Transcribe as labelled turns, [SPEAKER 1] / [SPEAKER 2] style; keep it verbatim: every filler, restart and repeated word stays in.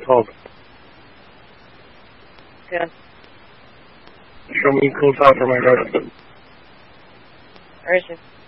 [SPEAKER 1] called?
[SPEAKER 2] Good.
[SPEAKER 1] Show me cool top for my garden.
[SPEAKER 2] Where is it?